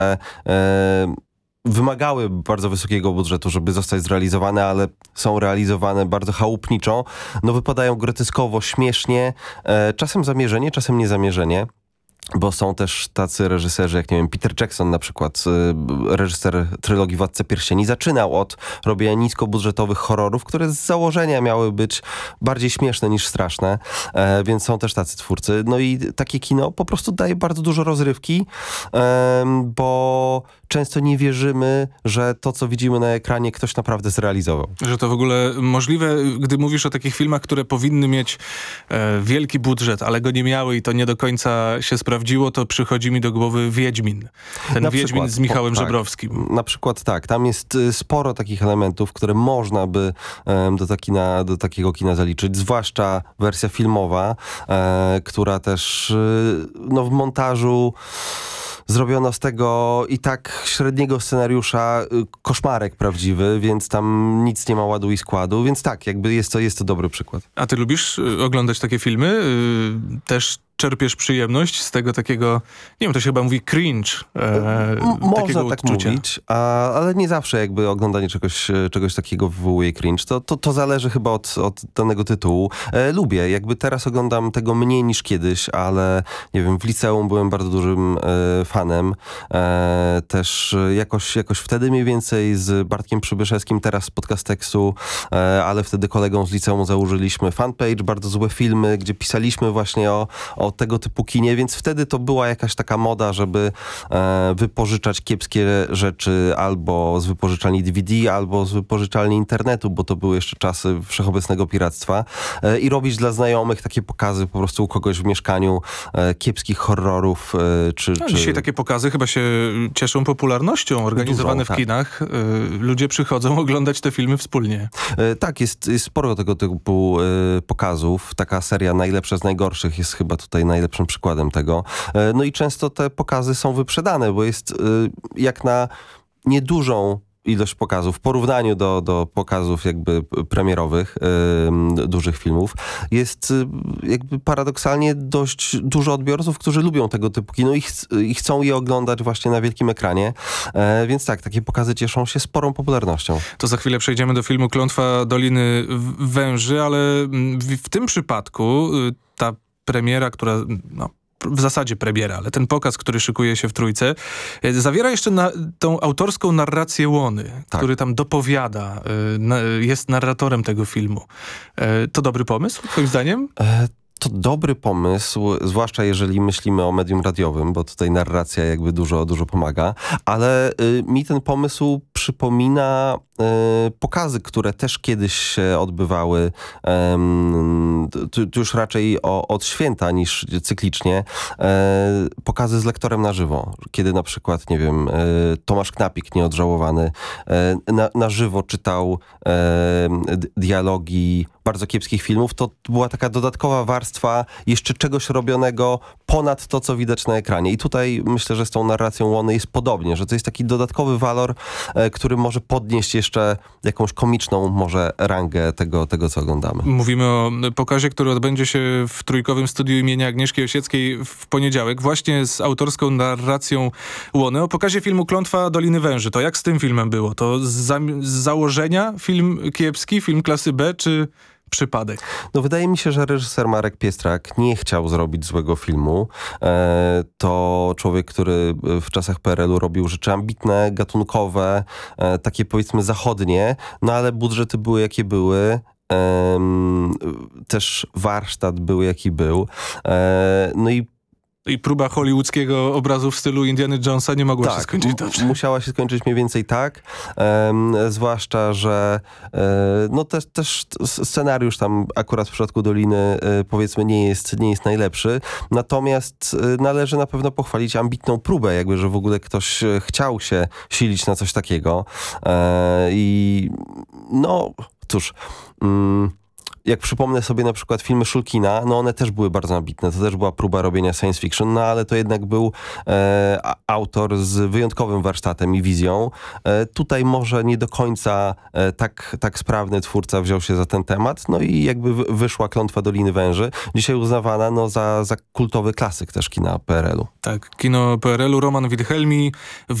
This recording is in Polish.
wymagały bardzo wysokiego budżetu, żeby zostać zrealizowane, ale są realizowane bardzo chałupniczo. No wypadają groteskowo, śmiesznie, czasem zamierzenie, czasem niezamierzenie. Bo są też tacy reżyserzy, jak nie wiem, Peter Jackson na przykład, reżyser trylogii Władca Pierścieni, zaczynał od robienia niskobudżetowych horrorów, które z założenia miały być bardziej śmieszne niż straszne, więc są też tacy twórcy. No i takie kino po prostu daje bardzo dużo rozrywki, bo często nie wierzymy, że to, co widzimy na ekranie, ktoś naprawdę zrealizował. Że to w ogóle możliwe, gdy mówisz o takich filmach, które powinny mieć wielki budżet, ale go nie miały i to nie do końca się sprawdziło, to przychodzi mi do głowy Wiedźmin. Ten Wiedźmin z Michałem Żebrowskim. Na przykład tak. Tam jest sporo takich elementów, które można by do takiego kina zaliczyć. Zwłaszcza wersja filmowa, która też no, w montażu zrobiono z tego i tak średniego scenariusza koszmarek prawdziwy, więc tam nic nie ma ładu i składu, więc tak, jakby jest to dobry przykład. A ty lubisz oglądać takie filmy? Też czerpiesz przyjemność z tego takiego, nie wiem, to się chyba mówi cringe. Można tak mówić, ale nie zawsze jakby oglądanie czegoś takiego wywołuje cringe. To zależy chyba od danego tytułu. Lubię, jakby teraz oglądam tego mniej niż kiedyś, ale nie wiem, w liceum byłem bardzo dużym fanem. Też jakoś wtedy mniej więcej z Bartkiem Przybyszewskim, teraz z Podcasteksu, ale wtedy kolegą z liceum założyliśmy fanpage, bardzo złe filmy, gdzie pisaliśmy właśnie o tego typu kinie, więc wtedy to była jakaś taka moda, żeby wypożyczać kiepskie rzeczy albo z wypożyczalni DVD, albo z wypożyczalni internetu, bo to były jeszcze czasy wszechobecnego piractwa i robić dla znajomych takie pokazy po prostu u kogoś w mieszkaniu kiepskich horrorów. Dzisiaj takie pokazy chyba się cieszą popularnością, organizowane w kinach. Ludzie przychodzą oglądać te filmy wspólnie. Tak, jest sporo tego typu pokazów. Taka seria Najlepsze z najgorszych jest chyba tutaj najlepszym przykładem tego. No i często te pokazy są wyprzedane, bo jest jak na niedużą ilość pokazów w porównaniu do pokazów jakby premierowych dużych filmów. Jest jakby paradoksalnie dość dużo odbiorców, którzy lubią tego typu kino i chcą je oglądać właśnie na wielkim ekranie. Więc tak, takie pokazy cieszą się sporą popularnością. To za chwilę przejdziemy do filmu Klątwa Doliny Węży, ale w tym przypadku ta premiera, która w zasadzie premiera, ale ten pokaz, który szykuje się w Trójce, zawiera jeszcze tą autorską narrację Łony, tak, który tam dopowiada, jest narratorem tego filmu. To dobry pomysł, twoim zdaniem? To dobry pomysł, zwłaszcza jeżeli myślimy o medium radiowym, bo tutaj narracja jakby dużo pomaga, ale mi ten pomysł przypomina pokazy, które też kiedyś się odbywały, tu już raczej od święta niż cyklicznie, pokazy z lektorem na żywo, kiedy na przykład, nie wiem, Tomasz Knapik, nieodżałowany, na żywo czytał dialogi bardzo kiepskich filmów, to była taka dodatkowa warstwa jeszcze czegoś robionego ponad to, co widać na ekranie. I tutaj myślę, że z tą narracją Łony jest podobnie, że to jest taki dodatkowy walor, który może podnieść jeszcze jakąś komiczną może rangę tego, co oglądamy. Mówimy o pokazie, który odbędzie się w Trójkowym Studiu imienia Agnieszki Osieckiej w poniedziałek, właśnie z autorską narracją Łony. O pokazie filmu Klątwa Doliny Węży. To jak z tym filmem było? To z założenia film kiepski, film klasy B, czy przypadek? No wydaje mi się, że reżyser Marek Piestrak nie chciał zrobić złego filmu. To człowiek, który w czasach PRL-u robił rzeczy ambitne, gatunkowe, takie powiedzmy zachodnie, no ale budżety były jakie były. Też warsztat był jaki był. No i próba hollywoodzkiego obrazu w stylu Indiana Jonesa nie mogła się skończyć dobrze. Musiała się skończyć mniej więcej tak. Zwłaszcza, że no też scenariusz tam akurat w przypadku Doliny powiedzmy nie jest najlepszy. Natomiast należy na pewno pochwalić ambitną próbę, jakby, że w ogóle ktoś chciał się silić na coś takiego. I no cóż... jak przypomnę sobie na przykład filmy Szulkina, no one też były bardzo ambitne, to też była próba robienia science fiction, no ale to jednak był autor z wyjątkowym warsztatem i wizją. Tutaj może nie do końca tak sprawny twórca wziął się za ten temat, no i jakby wyszła Klątwa Doliny Węży, dzisiaj uznawana no, za kultowy klasyk też kina PRL-u. Tak, kino PRL-u, Roman Wilhelmi.